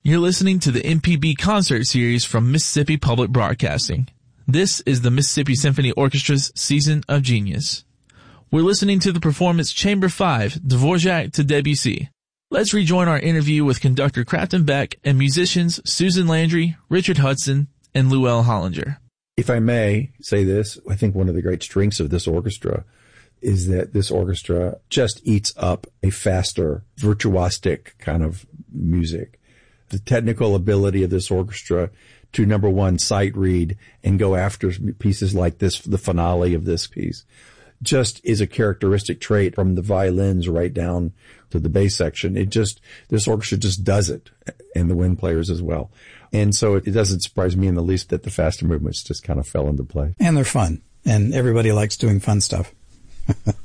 You're listening to the MPB concert series from Mississippi Public Broadcasting. This is the Mississippi Symphony Orchestra's Season of Genius. We're listening to the performance Chamber 5, Dvorak to Debussy. Let's rejoin our interview with conductor Crafton Beck and musicians Susan Landry, Richard Hudson, and Llewellyn Hollinger. If I may say this, I think one of the great strengths of this orchestra is that this orchestra just eats up a faster, virtuosic kind of music. The technical ability of this orchestra to, number one, sight read and go after pieces like this, the finale of this piece, just is a characteristic trait from the violins right down to the bass section. This orchestra just does it, and the wind players as well. And so it doesn't surprise me in the least that the faster movements just kind of fell into play. And they're fun, and everybody likes doing fun stuff.